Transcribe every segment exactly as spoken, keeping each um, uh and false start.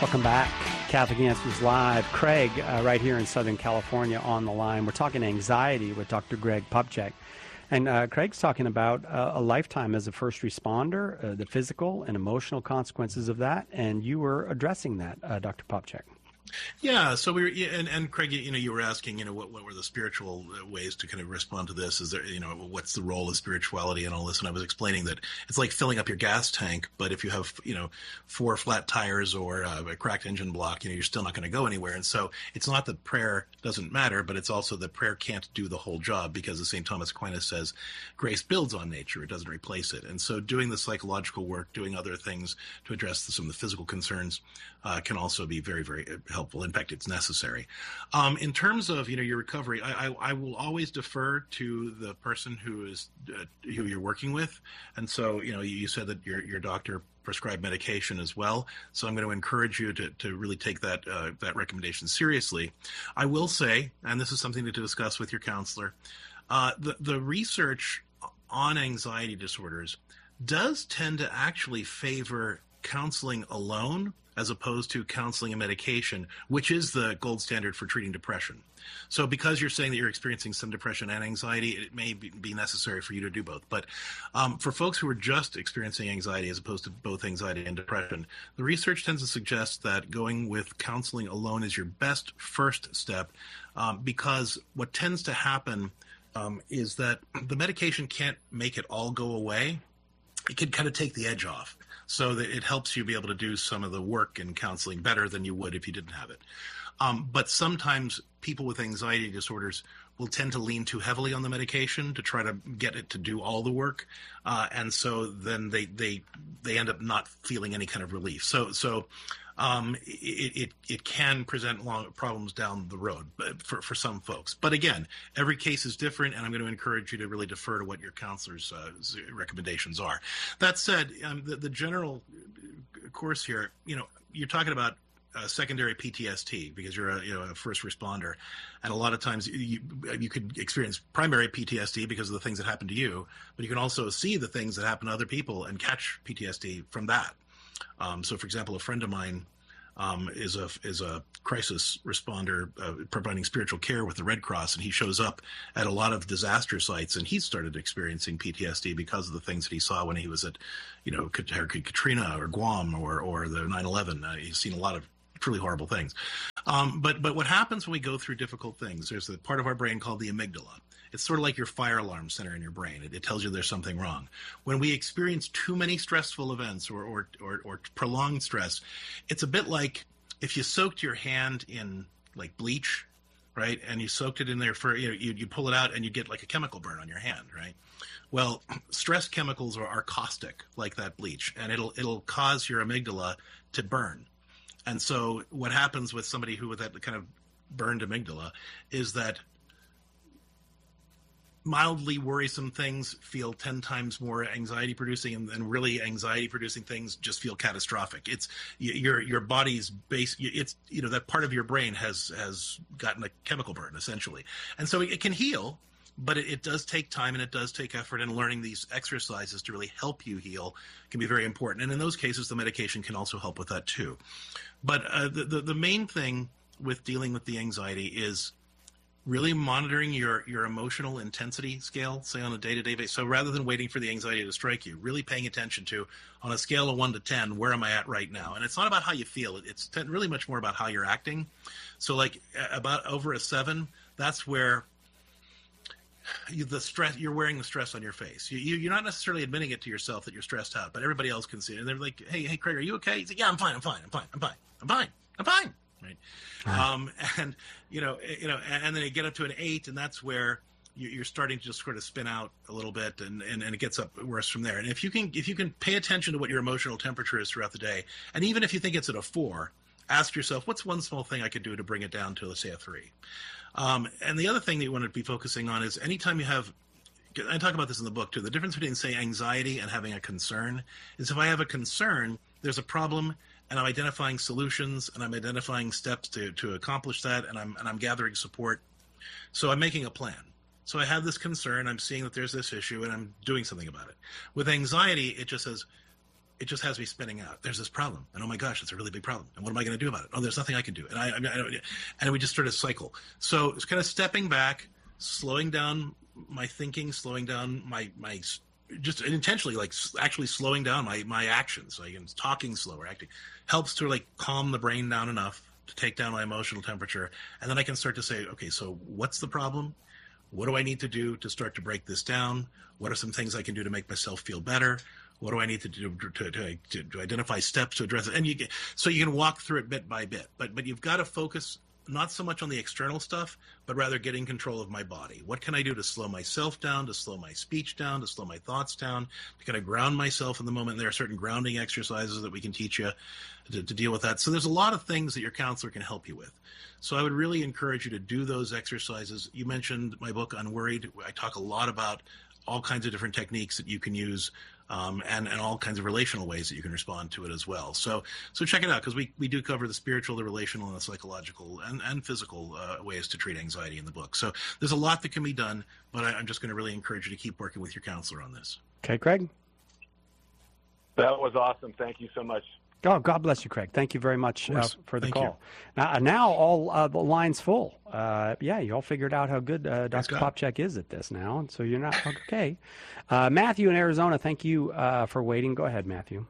Welcome back. Catholic Answers Live. Craig, uh, right here in Southern California on the line. We're talking anxiety with Doctor Greg Popcak. And uh, Craig's talking about uh, a lifetime as a first responder, uh, the physical and emotional consequences of that. And you were addressing that, uh, Doctor Popcak. Yeah, so we were, and, and Craig, you know, you were asking, you know, what, what were the spiritual ways to kind of respond to this? Is there, you know, what's the role of spirituality and all this? And I was explaining that it's like filling up your gas tank, but if you have, you know, four flat tires or uh, a cracked engine block, you know, you're still not going to go anywhere. And so it's not that prayer doesn't matter, but it's also that prayer can't do the whole job, because as Saint Thomas Aquinas says, grace builds on nature, it doesn't replace it. And so doing the psychological work, doing other things to address the, some of the physical concerns uh, can also be very, very helpful. In fact, it's necessary. Um, in terms of, you know, your recovery, I, I, I will always defer to the person who is uh, who you're working with. And so, you know, you said that your your doctor prescribed medication as well. So I'm going to encourage you to to really take that uh, that recommendation seriously. I will say, and this is something to discuss with your counselor, uh, the the research on anxiety disorders does tend to actually favor counseling alone as opposed to counseling and medication, which is the gold standard for treating depression. So because you're saying that you're experiencing some depression and anxiety, it may be necessary for you to do both. But um, for folks who are just experiencing anxiety as opposed to both anxiety and depression, the research tends to suggest that going with counseling alone is your best first step, um, because what tends to happen um, is that the medication can't make it all go away. It can kind of take the edge off, so that it helps you be able to do some of the work in counseling better than you would if you didn't have it. Um, but sometimes people with anxiety disorders will tend to lean too heavily on the medication to try to get it to do all the work, uh, and so then they they they end up not feeling any kind of relief. So so. Um, it, it, it can present long problems down the road for, for some folks. But again, every case is different, and I'm going to encourage you to really defer to what your counselor's uh, recommendations are. That said, um, the, the general course here, you know, you're talking about uh, secondary P T S D because you're a, you know, a first responder. And a lot of times you, you could experience primary P T S D because of the things that happen to you, but you can also see the things that happen to other people and catch P T S D from that. Um, so, for example, a friend of mine um, is a is a crisis responder uh, providing spiritual care with the Red Cross, and he shows up at a lot of disaster sites, and he started experiencing P T S D because of the things that he saw when he was at, you know, Katrina or Guam or or the nine eleven. Uh, he's seen a lot of truly horrible things. Um, but but what happens when we go through difficult things? There's a part of our brain called the amygdala. It's sort of like your fire alarm center in your brain. It, it tells you there's something wrong. When we experience too many stressful events or, or, or, or prolonged stress, it's a bit like if you soaked your hand in like bleach, right? And you soaked it in there for, you know, you, you pull it out and you get like a chemical burn on your hand, right? Well, stress chemicals are, are caustic like that bleach, and it'll it'll cause your amygdala to burn. And so what happens with somebody who with that kind of burned amygdala is that mildly worrisome things feel ten times more anxiety producing, and, and really anxiety producing things just feel catastrophic. It's your your body's base. It's, you know, that part of your brain has has gotten a chemical burn essentially, and so it can heal, but it, it does take time and it does take effort. And learning these exercises to really help you heal can be very important. And in those cases, the medication can also help with that too. But uh, the, the the main thing with dealing with the anxiety is really monitoring your, your emotional intensity scale, say on a day-to-day basis. So rather than waiting for the anxiety to strike you, really paying attention to, on a scale of one to ten, where am I at right now? And it's not about how you feel. It's really much more about how you're acting. So like about over a seven, that's where you, the stress, you're wearing the stress on your face. You, you, you're not necessarily admitting it to yourself that you're stressed out, but everybody else can see it. And they're like, hey, hey, Craig, are you okay? He's like, yeah, I'm fine, I'm fine, I'm fine, I'm fine, I'm fine, I'm fine. Right. Right. Um, and, you know, you know, and then you get up to an eight, and that's where you're starting to just sort of spin out a little bit, and, and, and it gets up worse from there. And if you can, if you can pay attention to what your emotional temperature is throughout the day, and even if you think it's at a four, ask yourself, what's one small thing I could do to bring it down to, let's say, a three? Um, and the other thing that you want to be focusing on is anytime you have, I talk about this in the book too, the difference between, say, anxiety and having a concern is if I have a concern, there's a problem, and I'm identifying solutions, and I'm identifying steps to, to accomplish that, and I'm and I'm gathering support. So I'm making a plan. So I have this concern, I'm seeing that there's this issue, and I'm doing something about it. With anxiety, it just says, it just has me spinning out. There's this problem, and oh my gosh, it's a really big problem. And what am I going to do about it? Oh, there's nothing I can do. And I, I, I don't, and we just sort of cycle. So it's kind of stepping back, slowing down my thinking, slowing down my my just intentionally, like actually slowing down my my actions. Like I'm talking slower, acting helps to like calm the brain down enough to take down my emotional temperature, and then I can start to say, okay, so what's the problem? What do I need to do to start to break this down? What are some things I can do to make myself feel better? What do I need to do to, to, to, to identify steps to address it? And you get, so you can walk through it bit by bit, but but you've got to focus not so much on the external stuff, but rather getting control of my body. What can I do to slow myself down, to slow my speech down, to slow my thoughts down, to kind of ground myself in the moment? And there are certain grounding exercises that we can teach you to, to deal with that. So there's a lot of things that your counselor can help you with. So I would really encourage you to do those exercises. You mentioned my book, Unworried. I talk a lot about all kinds of different techniques that you can use, um, and, and all kinds of relational ways that you can respond to it as well. So so check it out, because we, we do cover the spiritual, the relational, and the psychological and, and physical uh, ways to treat anxiety in the book. So there's a lot that can be done, but I, I'm just going to really encourage you to keep working with your counselor on this. Okay, Craig? That was awesome. Thank you so much. Oh, God bless you, Craig. Thank you very much uh, for the Thank call. Now, now all uh, the lines full. Uh, yeah, you all figured out how good uh, Doctor Popcak is at this now, and so you're not okay. Uh, Matthew in Arizona, thank you uh, for waiting. Go ahead, Matthew.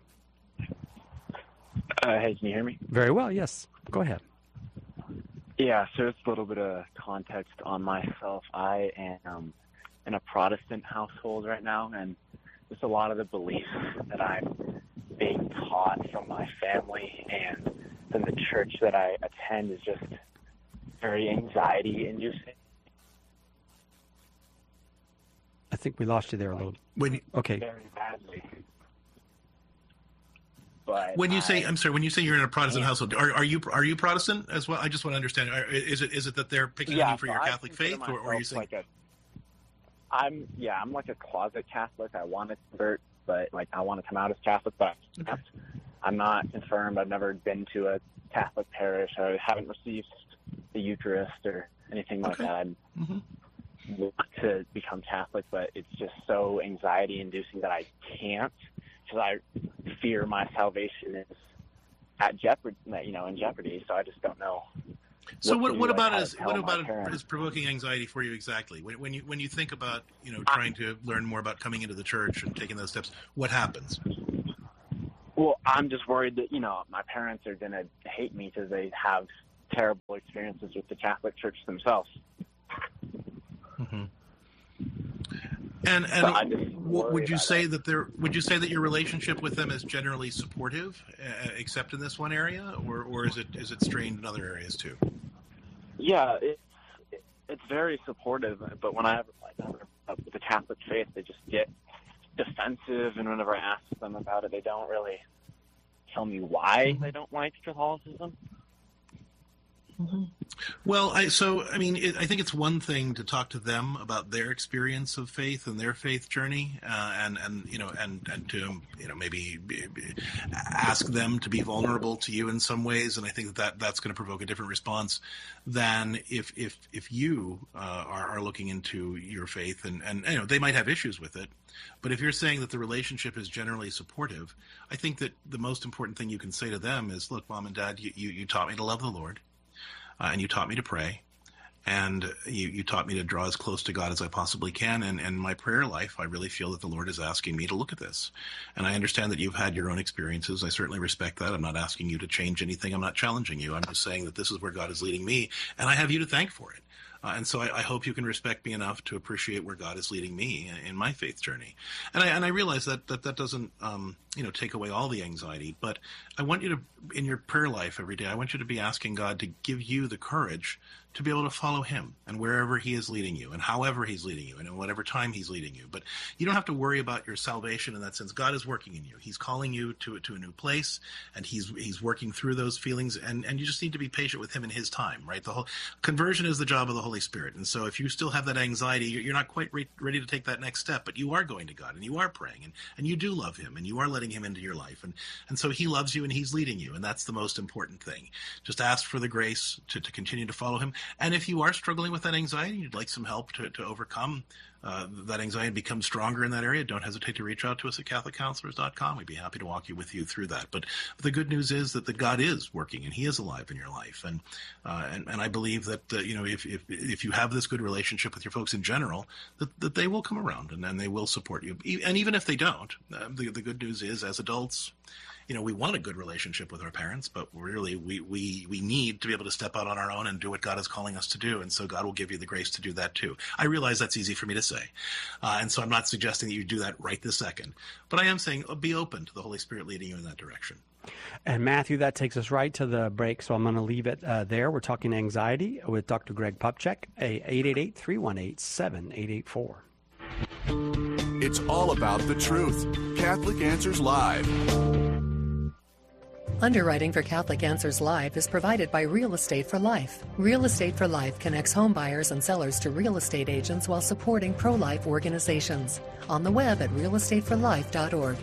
Uh, hey, can you hear me? Very well, yes. Go ahead. Yeah, so it's a little bit of context on myself. I am in a Protestant household right now, and just a lot of the beliefs that I'm being taught from my family and from the church that I attend is just very anxiety-inducing. I think we lost you there a little. When you, okay. Very badly. But when you I, say, I'm sorry, when you say you're in a Protestant yeah. household, are, are you are you Protestant as well? I just want to understand. Are, is it is it that they're picking yeah, on you for so your I Catholic faith, or, or are you saying? Like a, I'm yeah, I'm like a closet Catholic. I want to convert, but like I want to come out as Catholic, but I'm, okay. I'm not confirmed. I've never been to a Catholic parish. I haven't received the Eucharist or anything like okay. that. I mm-hmm. want to become Catholic, but it's just so anxiety-inducing that I can't, because I fear my salvation is at jeopardy. You know, in jeopardy. So I just don't know. So what, what do, about like, is what about it is provoking anxiety for you exactly? When, when you when you think about you know trying to learn more about coming into the church and taking those steps, what happens? Well, I'm just worried that you know my parents are going to hate me because they have terrible experiences with the Catholic Church themselves. Mm-hmm. And and so would you say that there would you say that your relationship with them is generally supportive, uh, except in this one area, or or is it is it strained in other areas too? Yeah, it's it's very supportive, but when I have like with the Catholic faith, they just get defensive, and whenever I ask them about it, they don't really tell me why mm-hmm. they don't like Catholicism. Mm-hmm. Well, I, so, I mean, it, I think it's one thing to talk to them about their experience of faith and their faith journey, uh, and, and, you know, and, and to, you know, maybe be, be, ask them to be vulnerable to you in some ways. And I think that, that that's going to provoke a different response than if, if, if you uh, are, are looking into your faith and, and, you know, they might have issues with it. But if you're saying that the relationship is generally supportive, I think that the most important thing you can say to them is, look, Mom and Dad, you, you, you taught me to love the Lord. Uh, and you taught me to pray, and you, you taught me to draw as close to God as I possibly can. And in my prayer life, I really feel that the Lord is asking me to look at this. And I understand that you've had your own experiences. I certainly respect that. I'm not asking you to change anything. I'm not challenging you. I'm just saying that this is where God is leading me, and I have you to thank for it. Uh, and so I, I hope you can respect me enough to appreciate where God is leading me in, in my faith journey. And I, and I realize that that, that doesn't, um, you know, take away all the anxiety, but I want you to, in your prayer life every day, I want you to be asking God to give you the courage to be able to follow him and wherever he is leading you and however he's leading you and in whatever time he's leading you. But you don't have to worry about your salvation in that sense. God is working in you. He's calling you to, to a new place, and he's, he's working through those feelings, and, and you just need to be patient with him in his time, right? The whole conversion is the job of the Holy Spirit. And so if you still have that anxiety, you're not quite re- ready to take that next step, but you are going to God and you are praying and, and you do love him and you are letting him into your life. And, and so he loves you and he's leading you. And that's the most important thing. Just ask for the grace to, to continue to follow him. And if you are struggling with that anxiety, you'd like some help to, to overcome uh, that anxiety becomes stronger in that area, don't hesitate to reach out to us at Catholic Counselors dot com. We'd be happy to walk you with you through that. But the good news is that, that God is working and He is alive in your life. And uh, and, and I believe that, uh, you know, if, if if you have this good relationship with your folks in general, that, that they will come around and, and they will support you. And even if they don't, uh, the, the good news is, as adults, you know, we want a good relationship with our parents, but really we, we, we need to be able to step out on our own and do what God is calling us to do. And so God will give you the grace to do that too. I realize that's easy for me to say. Uh, and so I'm not suggesting that you do that right this second, but I am saying uh, be open to the Holy Spirit leading you in that direction. And Matthew, that takes us right to the break, so I'm going to leave it uh, there. We're talking anxiety with Doctor Greg Popcak, eight eight eight, three one eight, seven eight eight four. It's all about the truth. Catholic Answers Live. Underwriting for Catholic Answers Live is provided by Real Estate for Life. Real Estate for Life connects home buyers and sellers to real estate agents while supporting pro-life organizations. On the web at real estate for life dot org.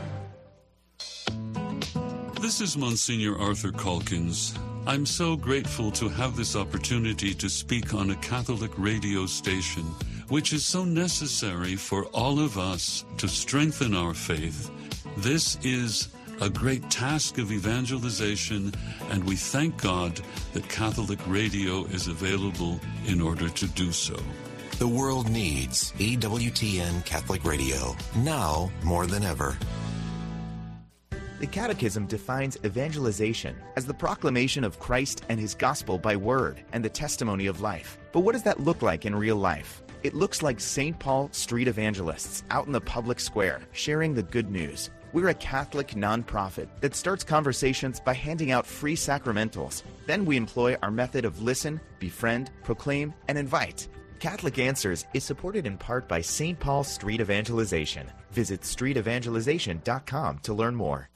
This is Monsignor Arthur Calkins. I'm so grateful to have this opportunity to speak on a Catholic radio station, which is so necessary for all of us to strengthen our faith. This is a great task of evangelization, and we thank God that Catholic radio is available in order to do so. The world needs E W T N Catholic Radio, now more than ever. The Catechism defines evangelization as the proclamation of Christ and His gospel by word and the testimony of life. But what does that look like in real life? It looks like Saint Paul street evangelists out in the public square sharing the good news. We're a Catholic nonprofit that starts conversations by handing out free sacramentals. Then we employ our method of listen, befriend, proclaim, and invite. Catholic Answers is supported in part by Saint Paul Street Evangelization. Visit street evangelization dot com to learn more.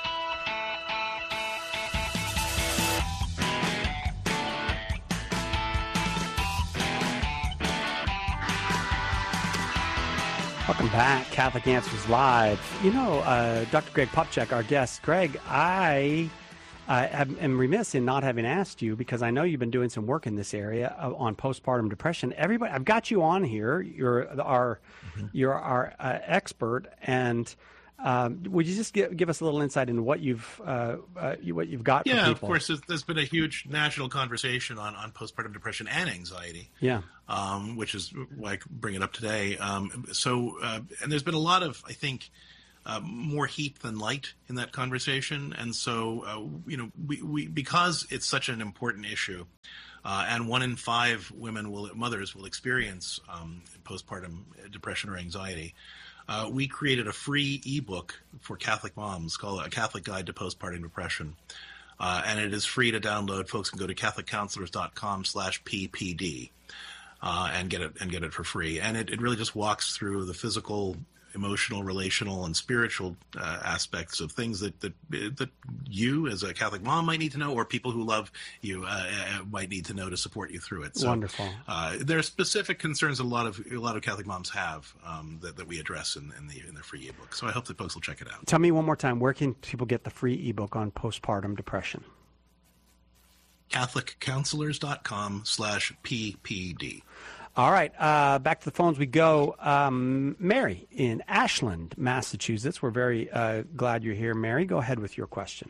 Welcome back, Catholic Answers Live. You know, uh, Doctor Greg Popcak, our guest. Greg, I uh, am remiss in not having asked you, because I know you've been doing some work in this area uh, on postpartum depression. Everybody, I've got you on here. You're our, mm-hmm. you're our uh, expert, and um, would you just give, give us a little insight into what you've uh, uh, what you've got? Yeah, for people? Of course. There's, there's been a huge national conversation on, on postpartum depression and anxiety. Yeah. Um, which is why I bring it up today. Um, so, uh, and there's been a lot of, I think, uh, more heat than light in that conversation. And so, uh, you know, we, we because it's such an important issue, uh, and one in five women will mothers will experience um, postpartum depression or anxiety. Uh, we created a free ebook for Catholic moms called A Catholic Guide to Postpartum Depression. Uh, and it is free to download. Folks can go to catholic counselors dot com slash P P D. Uh, and get it and get it for free. And it, it really just walks through the physical, emotional, relational, and spiritual uh, aspects of things that, that that you as a Catholic mom might need to know, or people who love you uh, might need to know to support you through it. So, wonderful. Uh, there are specific concerns a lot of a lot of Catholic moms have um, that, that we address in, in the in the free ebook. So I hope that folks will check it out. Tell me one more time, where can people get the free ebook on postpartum depression? catholic counselors dot com slash P P D. All right, uh, back to the phones we go. Um, Mary in Ashland, Massachusetts. We're very uh, glad you're here, Mary. Go ahead with your question.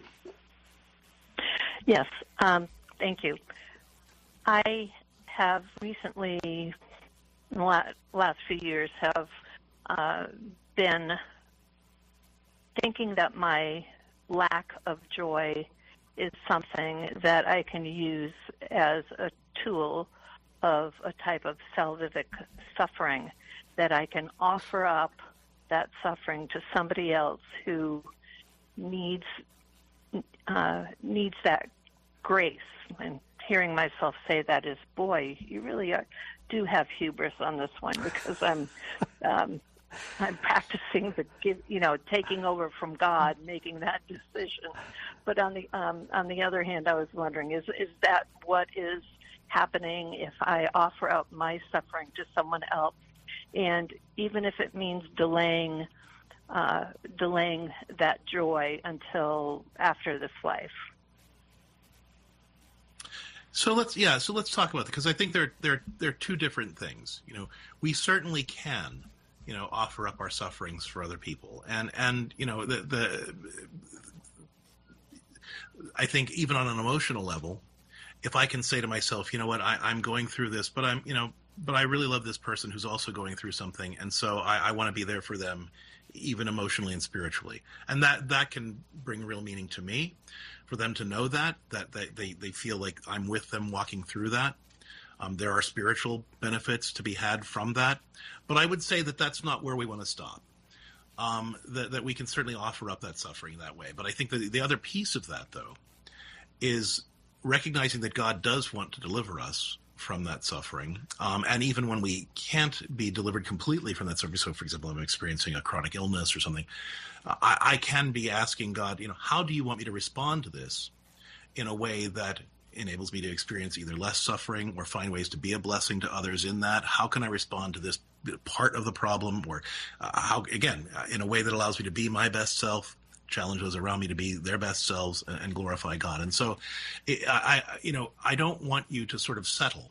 Yes, um, thank you. I have recently, in the last few years, have uh, been thinking that my lack of joy is something that I can use as a tool of a type of salvific suffering, that I can offer up that suffering to somebody else who needs uh, needs that grace. And hearing myself say that is, boy, you really are, do have hubris on this one, because I'm um, I'm practicing the give, you know, taking over from God, making that decision. But on the um, on the other hand, I was wondering, is is that what is happening if I offer out my suffering to someone else, and even if it means delaying uh, delaying that joy until after this life? So let's yeah. So let's talk about that, because I think they're they're they're two different things. You know, we certainly can, you know, offer up our sufferings for other people, and and you know the the. I think even on an emotional level, if I can say to myself, you know what, I, I'm going through this, but I'm you know, but I really love this person who's also going through something, and so I, I want to be there for them, even emotionally and spiritually, and that that can bring real meaning to me. For them to know that, that they, they, they feel like I'm with them walking through that. Um, there are spiritual benefits to be had from that. But I would say that that's not where we want to stop. Um, that, that we can certainly offer up that suffering that way. But I think that the other piece of that, though, is recognizing that God does want to deliver us from that suffering. Um, and even when we can't be delivered completely from that suffering, so for example, I'm experiencing a chronic illness or something, I, I can be asking God, you know, how do you want me to respond to this in a way that enables me to experience either less suffering or find ways to be a blessing to others in that? How can I respond to this part of the problem, or uh, how, again, in a way that allows me to be my best self, challenge those around me to be their best selves, and, and glorify God. And so, it, I, you know, I don't want you to sort of settle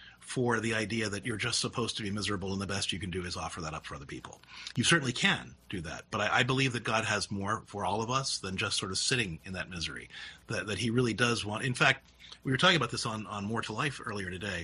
for the idea that you're just supposed to be miserable and the best you can do is offer that up for other people. You certainly can do that, but I, I believe that God has more for all of us than just sort of sitting in that misery, that, that he really does want. In fact, we were talking about this on, on More to Life earlier today,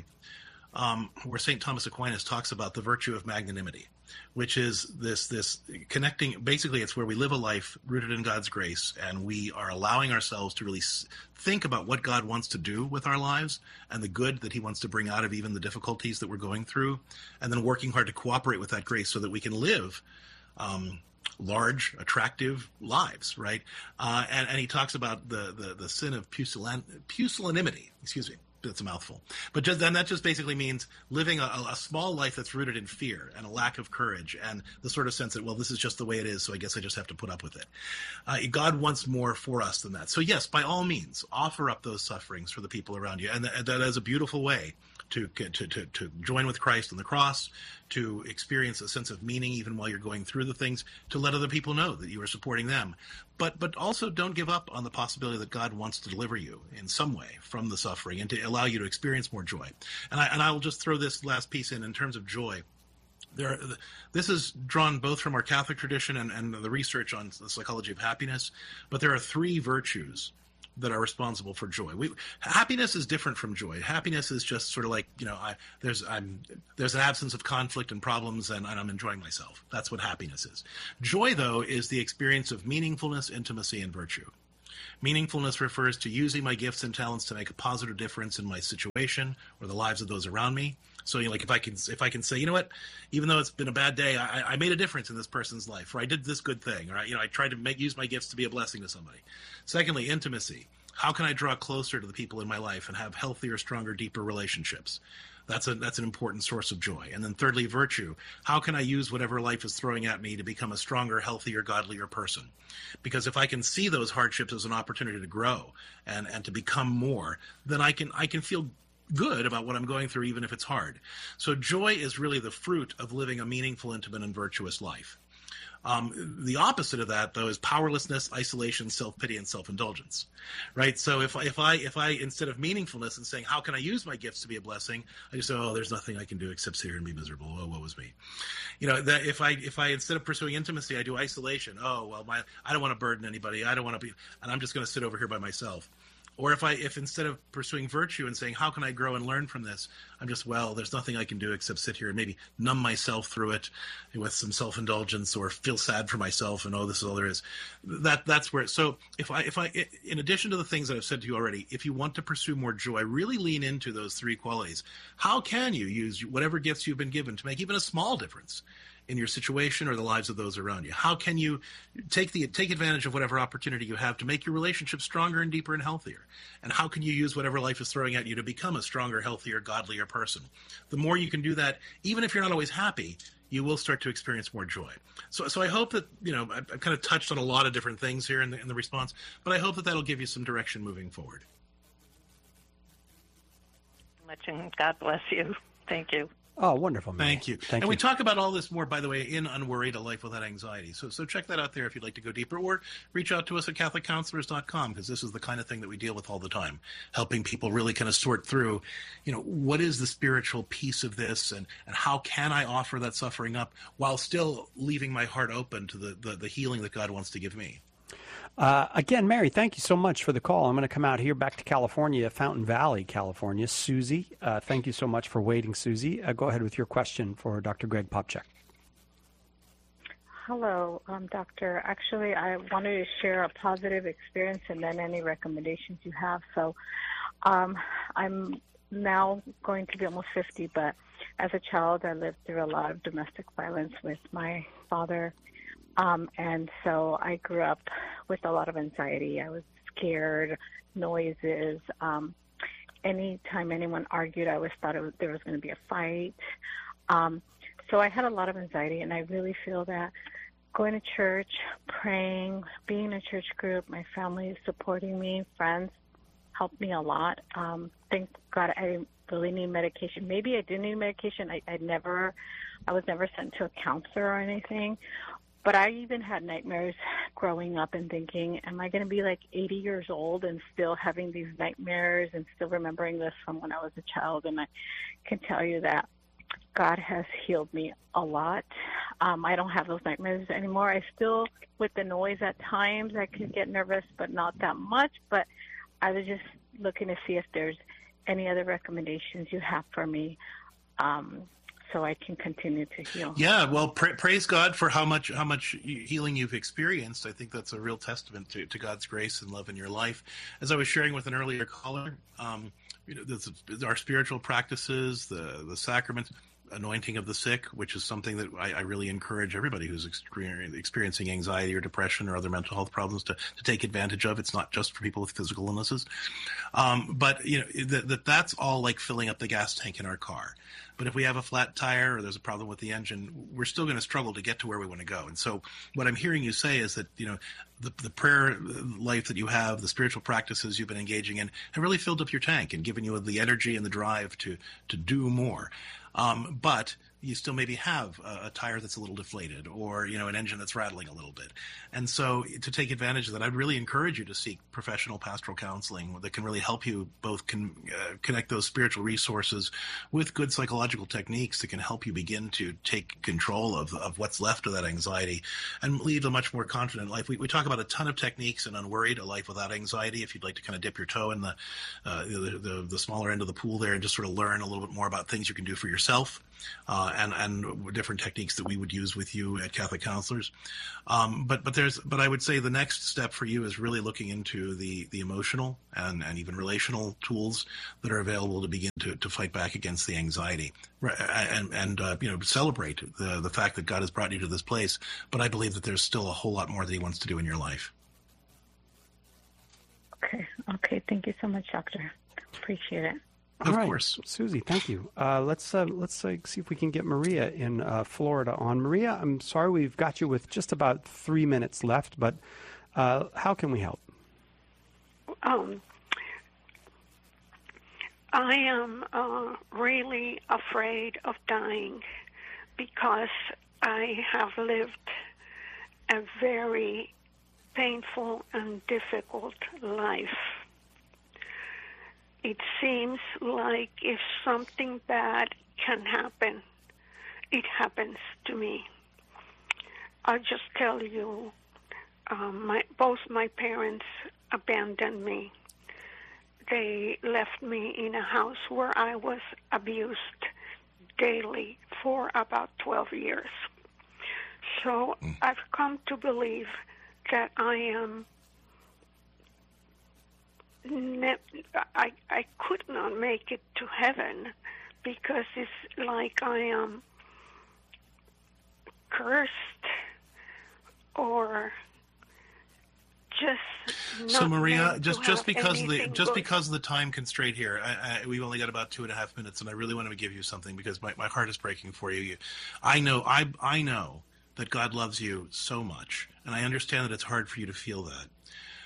um, where Saint Thomas Aquinas talks about the virtue of magnanimity, which is this this connecting. Basically, it's where we live a life rooted in God's grace, and we are allowing ourselves to really think about what God wants to do with our lives and the good that he wants to bring out of even the difficulties that we're going through, and then working hard to cooperate with that grace so that we can live um, large, attractive lives, right? Uh, and, and he talks about the, the, the sin of pusillan- pusillanimity, excuse me. That's a mouthful. But just, then that just basically means living a, a small life that's rooted in fear and a lack of courage and the sort of sense that, well, this is just the way it is, so I guess I just have to put up with it. Uh, God wants more for us than that. So yes, by all means, offer up those sufferings for the people around you. And that, that is a beautiful way to, to, to, to join with Christ on the cross, to experience a sense of meaning even while you're going through the things, to let other people know that you are supporting them. But but also don't give up on the possibility that God wants to deliver you in some way from the suffering and to allow you to experience more joy. And I and I will just throw this last piece in in terms of joy. There are, this is drawn both from our Catholic tradition and, and the research on the psychology of happiness, but there are three virtues that are responsible for joy. We, happiness is different from joy. Happiness is just sort of like, you know, I, there's I'm there's an absence of conflict and problems, and, and I'm enjoying myself. That's what happiness is. Joy, though, is the experience of meaningfulness, intimacy, and virtue. Meaningfulness refers to using my gifts and talents to make a positive difference in my situation or the lives of those around me. So, you know, like if I can, if I can say, you know what, even though it's been a bad day, I, I made a difference in this person's life, or I did this good thing, or I, you know, I tried to make use my gifts to be a blessing to somebody. Secondly, intimacy. How can I draw closer to the people in my life and have healthier, stronger, deeper relationships? That's a that's an important source of joy. And then thirdly, virtue. How can I use whatever life is throwing at me to become a stronger, healthier, godlier person? Because if I can see those hardships as an opportunity to grow and, and to become more, then I can I can feel good about what I'm going through, even if it's hard. So joy is really the fruit of living a meaningful, intimate, and virtuous life. Um, the opposite of that, though, is powerlessness, isolation, self-pity, and self-indulgence, right? So if, if I, if I, instead of meaningfulness and saying, how can I use my gifts to be a blessing? I just say, oh, there's nothing I can do except sit here and be miserable. Oh, woe is me. You know, that if I, if I, instead of pursuing intimacy, I do isolation. Oh, well, my, I don't want to burden anybody. I don't want to be, and I'm just going to sit over here by myself. Or if I, if instead of pursuing virtue and saying, how can I grow and learn from this? I'm just, well, there's nothing I can do except sit here and maybe numb myself through it with some self-indulgence or feel sad for myself and, oh, this is all there is. That, that's where, so if I, if I, in addition to the things that I've said to you already, if you want to pursue more joy, really lean into those three qualities. How can you use whatever gifts you've been given to make even a small difference in your situation or the lives of those around you? How can you take the take advantage of whatever opportunity you have to make your relationship stronger and deeper and healthier? And how can you use whatever life is throwing at you to become a stronger, healthier, godlier person? The more you can do that, even if you're not always happy, you will start to experience more joy. So so I hope that, you know, I've, I've kind of touched on a lot of different things here in the, in the response, but I hope that that'll give you some direction moving forward. Much, and God bless you. Thank you. Oh, wonderful, Mary. Thank you. Thank and you. we talk about all this more, by the way, in Unworried, A Life Without Anxiety. So so check that out there if you'd like to go deeper, or reach out to us at catholic counselors dot com, because this is the kind of thing that we deal with all the time, helping people really kind of sort through, you know, what is the spiritual piece of this, and, and how can I offer that suffering up while still leaving my heart open to the, the, the healing that God wants to give me. Uh, again, Mary, thank you so much for the call. I'm going to come out here back to California, Fountain Valley, California. Susie, uh, thank you so much for waiting, Susie. Uh, go ahead with your question for Doctor Greg Popcak. Hello, um, Doctor. Actually, I wanted to share a positive experience and then any recommendations you have. So um, I'm now going to be almost fifty, but as a child, I lived through a lot of domestic violence with my father. Um, and so I grew up with a lot of anxiety. I was scared, noises. Um, anytime anyone argued, I always thought it was, there was going to be a fight. Um, so I had a lot of anxiety, and I really feel that going to church, praying, being in a church group, my family is supporting me, friends helped me a lot. Um, thank God I really need medication. Maybe I didn't need medication. I, I never, I was never sent to a counselor or anything. But I even had nightmares growing up and thinking, am I going to be like eighty years old and still having these nightmares and still remembering this from when I was a child? And I can tell you that God has healed me a lot. Um, I don't have those nightmares anymore. I still, with the noise at times, I can get nervous, but not that much. But I was just looking to see if there's any other recommendations you have for me. Um so I can continue to heal. Yeah, well, pra- praise God for how much how much healing you've experienced. I think that's a real testament to, to God's grace and love in your life. As I was sharing with an earlier caller, um, you know, this, our spiritual practices, the the sacraments, anointing of the sick, which is something that I, I really encourage everybody who's experiencing anxiety or depression or other mental health problems to, to take advantage of. It's not just for people with physical illnesses. Um, but, you know, that, that that's all like filling up the gas tank in our car. But if we have a flat tire or there's a problem with the engine, we're still going to struggle to get to where we want to go. And so what I'm hearing you say is that, you know, the, the prayer life that you have, the spiritual practices you've been engaging in have really filled up your tank and given you the energy and the drive to, to do more. Um, but you still maybe have a, a tire that's a little deflated, or, you know, an engine that's rattling a little bit. And so to take advantage of that, I'd really encourage you to seek professional pastoral counseling that can really help you both con- uh, connect those spiritual resources with good psychological techniques that can help you begin to take control of, of what's left of that anxiety and lead a much more confident life. We, we talk about a ton of techniques in Unworried, A Life Without Anxiety. If you'd like to kind of dip your toe in the, uh, the, the, the smaller end of the pool there and just sort of learn a little bit more about things you can do for yourself. Uh, and, and different techniques that we would use with you at Catholic Counselors. Um, but, but there's, but I would say the next step for you is really looking into the, the emotional and, and even relational tools that are available to begin to, to fight back against the anxiety and, and, uh, you know, celebrate the, the fact that God has brought you to this place. But I believe that there's still a whole lot more that he wants to do in your life. Okay. Okay. Thank you so much, Doctor. Appreciate it. All of right, course. Susie, thank you. Uh, let's uh, let's uh, see if we can get Maria in uh, Florida on. Maria, I'm sorry we've got you with just about three minutes left, but uh, how can we help? Um, I am uh, really afraid of dying because I have lived a very painful and difficult life. It seems like if something bad can happen, it happens to me. I'll just tell you, um, my, both my parents abandoned me. They left me in a house where I was abused daily for about twelve years. So mm. I've come to believe that I am I, I could not make it to heaven because it's like I am cursed or just not so Maria, just just because of the just good. because of the time constraint here, I, I, we've only got about two and a half minutes, and I really want to give you something because my, my heart is breaking for you. you. I know I I know that God loves you so much, and I understand that it's hard for you to feel that.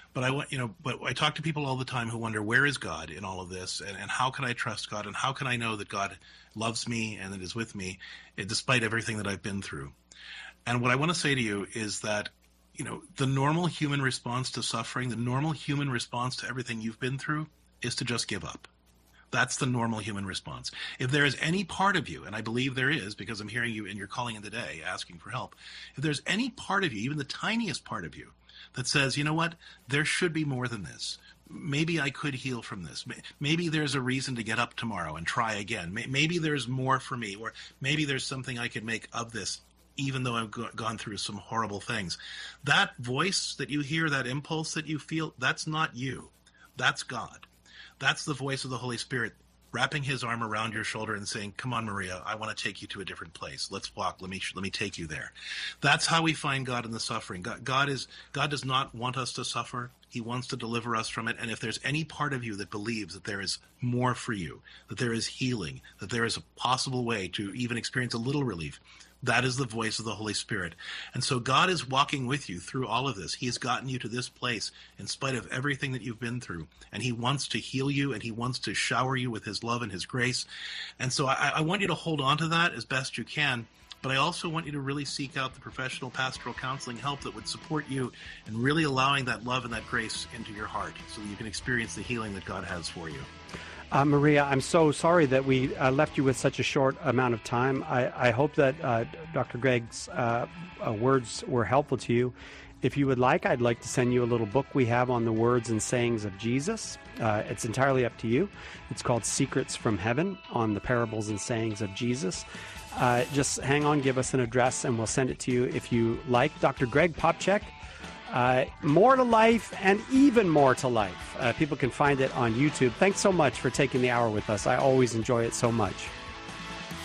But I want, you know, but I talk to people all the time who wonder, where is God in all of this? And, and how can I trust God? And how can I know that God loves me and that is with me despite everything that I've been through? And what I want to say to you is that, you know, the normal human response to suffering, the normal human response to everything you've been through is to just give up. That's the normal human response. If there is any part of you, and I believe there is because I'm hearing you and you're calling in today asking for help, if there's any part of you, even the tiniest part of you, that says, you know what, there should be more than this. Maybe I could heal from this. Maybe there's a reason to get up tomorrow and try again. Maybe there's more for me, or maybe there's something I could make of this, even though I've gone through some horrible things. That voice that you hear, that impulse that you feel, that's not you. That's God. That's the voice of the Holy Spirit wrapping his arm around your shoulder and saying, come on, Maria, I want to take you to a different place. Let's walk. Let me let me take you there. That's how we find God in the suffering. God, God is God does not want us to suffer. He wants to deliver us from it. And if there's any part of you that believes that there is more for you, that there is healing, that there is a possible way to even experience a little relief, that is the voice of the Holy Spirit. And so God is walking with you through all of this. He has gotten you to this place in spite of everything that you've been through. And he wants to heal you, and he wants to shower you with his love and his grace. And so I, I want you to hold on to that as best you can. But I also want you to really seek out the professional pastoral counseling help that would support you in really allowing that love and that grace into your heart so that you can experience the healing that God has for you. Uh, Maria, I'm so sorry that we uh, left you with such a short amount of time. I, I hope that uh, Doctor Gregg's uh, uh, words were helpful to you. If you would like, I'd like to send you a little book we have on the words and sayings of Jesus. Uh, it's entirely up to you. It's called Secrets from Heaven, on the parables and sayings of Jesus. Uh, just hang on, give us an address, and we'll send it to you if you like. Doctor Gregg Popcak, Uh, more to life and even more to life. Uh, people can find it on YouTube. Thanks so much for taking the hour with us. I always enjoy it so much.